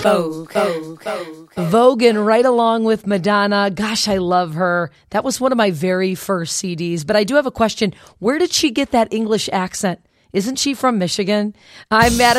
Vogue and Right Along with Madonna. Gosh, I love her. That was one of my very first CDs. But I do have a question. Where did she get that English accent? Isn't she from Michigan? I'm Madison